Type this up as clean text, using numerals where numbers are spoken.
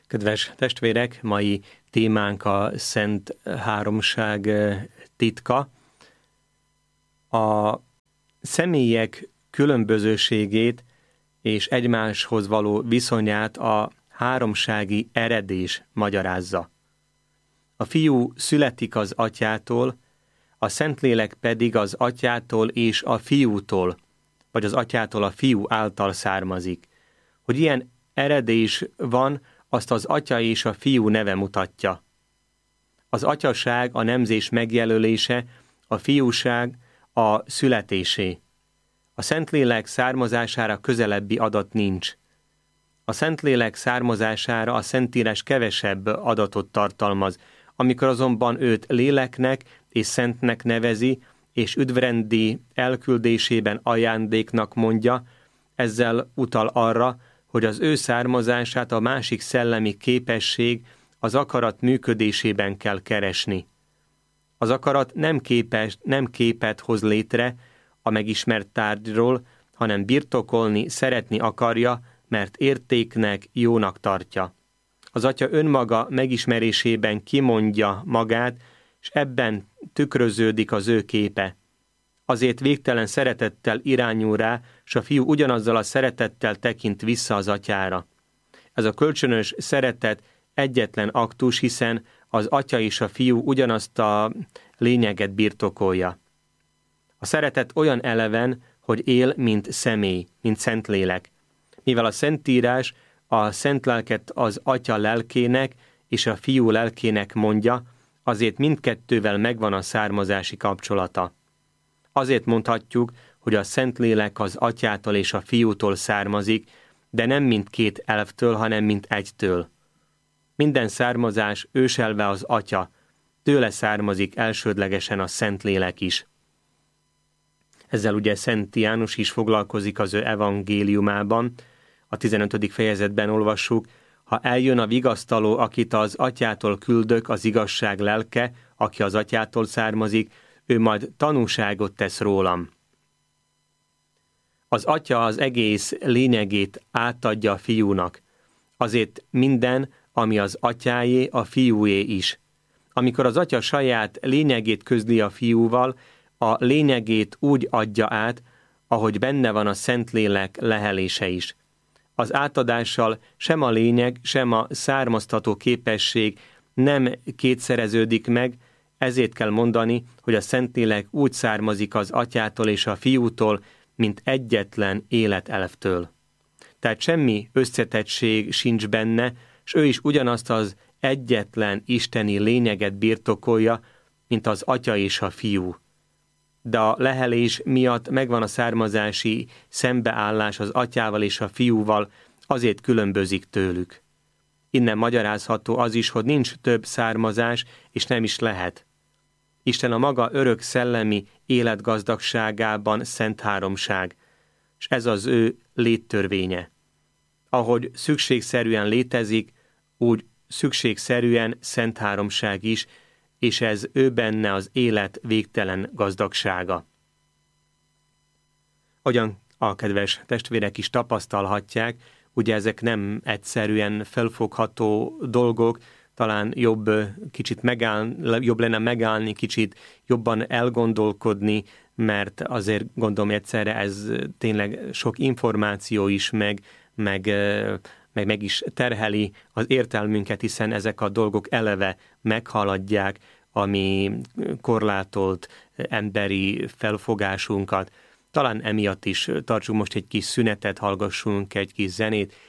Kedves testvérek, mai témánk a Szent Háromság titka. A személyek különbözőségét és egymáshoz való viszonyát a háromsági eredés magyarázza. A fiú születik az atyától, a Szentlélek pedig az atyától és a fiútól, vagy az atyától a fiú által származik. Hogy ilyen eredés van, azt az atya és a fiú neve mutatja. Az atyaság a nemzés megjelölése, a fiúság a születésé. A Szentlélek származására közelebbi adat nincs. A Szentlélek származására a Szentírás kevesebb adatot tartalmaz, amikor azonban őt léleknek és szentnek nevezi, és üdvrendi elküldésében ajándéknak mondja, ezzel utal arra, hogy az ő származását a másik szellemi képesség, az akarat működésében kell keresni. Az akarat nem képet hoz létre a megismert tárgyról, hanem birtokolni, szeretni akarja, mert értéknek, jónak tartja. Az atya önmaga megismerésében kimondja magát, és ebben tükröződik az ő képe. Azért végtelen szeretettel irányul rá, s a fiú ugyanazzal a szeretettel tekint vissza az atyára. Ez a kölcsönös szeretet egyetlen aktus, hiszen az atya és a fiú ugyanazt a lényeget birtokolja. A szeretet olyan eleven, hogy él, mint személy, mint Szentlélek. Mivel a Szentírás a Szent Lelket az atya lelkének és a fiú lelkének mondja, azért mindkettővel megvan a származási kapcsolata. Azért mondhatjuk, hogy a Szentlélek az atyától és a fiútól származik, de nem mint két elvtől, hanem mint egytől. Minden származás őselve az atya, tőle származik elsődlegesen a Szentlélek is. Ezzel ugye Szent János is foglalkozik az ő evangéliumában. A 15. fejezetben olvassuk: ha eljön a vigasztaló, akit az atyától küldök, az igazság lelke, aki az atyától származik, ő majd tanúságot tesz rólam. Az atya az egész lényegét átadja a fiúnak. Azért minden, ami az atyáé, a fiúé is. Amikor az atya saját lényegét közli a fiúval, a lényegét úgy adja át, ahogy benne van a Szentlélek lehelése is. Az átadással sem a lényeg, sem a származtató képesség nem kétszereződik meg, ezért kell mondani, hogy a Szentlélek úgy származik az atyától és a fiútól, mint egyetlen életelvtől. Tehát semmi összetettség sincs benne, s ő is ugyanazt az egyetlen isteni lényeget birtokolja, mint az atya és a fiú. De a lehelés miatt megvan a származási szembeállás az atyával és a fiúval, azért különbözik tőlük. Innen magyarázható az is, hogy nincs több származás, és nem is lehet. Isten a maga örök szellemi életgazdagságában Szent Háromság, és ez az ő léttörvénye. Ahogy szükségszerűen létezik, úgy szükségszerűen Szent Háromság is, és ez ő benne az élet végtelen gazdagsága. Ahogyan a kedves testvérek is tapasztalhatják, ugye ezek nem egyszerűen felfogható dolgok, talán jobb lenne megállni, kicsit jobban elgondolkodni, mert azért gondolom egyszerre ez tényleg sok információ is, meg is terheli az értelmünket, hiszen ezek a dolgok eleve meghaladják a mi korlátolt emberi felfogásunkat. Talán emiatt is tartsunk most egy kis szünetet, hallgassunk egy kis zenét,